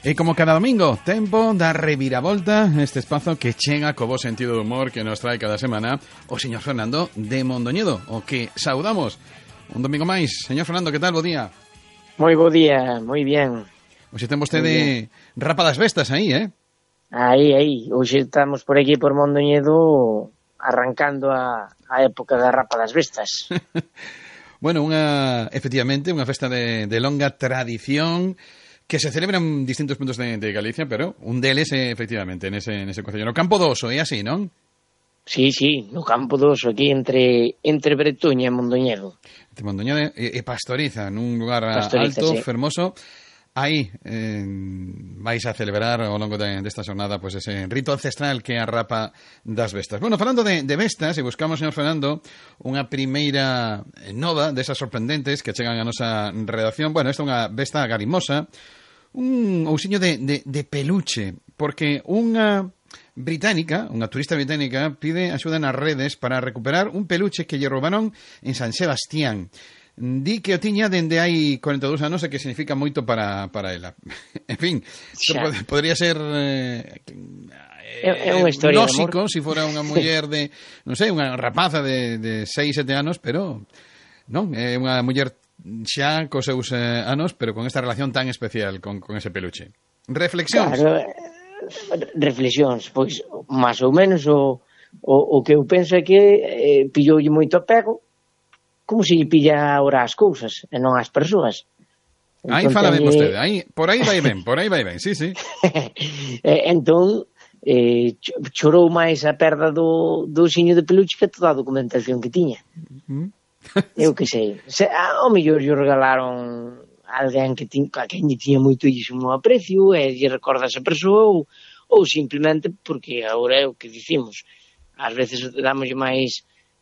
E como cada domingo, tempo da reviravolta neste espazo que chega co bo sentido do humor que nos trae cada semana o señor Fernando de Mondoñedo, o que saudamos un domingo máis. Señor Fernando, que tal? Bo día. Moi bo día, moi bien. Hoxe ten vostede rapa das bestas aí, Aí. Hoxe estamos por aquí por Mondoñedo arrancando a época da rapa das bestas. Bueno, efectivamente, unha festa de longa tradición que se celebra en distintos puntos de Galicia, pero un deles, efectivamente, nese concello. No Campo do Oso, é así, non? Sí, no Campo do Oso, aquí entre Bretoña e Mondoñedo. Entre Mondoñedo e Pastoriza, nun lugar Pastoriza, alto, sí. fermoso. Aí vais a celebrar ao longo desta xornada pues, ese rito ancestral que é a rapa das bestas. Bueno, falando de bestas, e buscamos, señor Fernando, unha primeira nova desas sorprendentes que chegan a nosa redacción. Bueno, esta é unha besta garimosa, un ousiño de peluche, porque unha turista británica, pide axuda nas redes para recuperar un peluche que lle roubaron en San Sebastián. Di que o tiña dende hai 42 anos e que significa moito para ela. En fin, podría ser é unha historia lógico se fora unha muller de, non sei, unha rapaza de 6, 7 anos, pero non, é unha muller xa cos seus anos, pero con esta relación tan especial con ese peluche. Reflexións. Claro, reflexións, pois máis ou menos o que eu penso é que pilloulle moito apego, como se lle pilla ahora as cousas e non as persoas. Aí fala ben vostede, por aí vai ben, sí. Entón, chorou máis a perda do xiño de peluche que toda a documentación que tiña. Eu que sei. Ao mellor lle regalaron alguén a quen lle tiña moitísimo aprecio e lle recorda a esa persoa ou simplemente porque agora é o que dicimos. Ás veces damoslle máis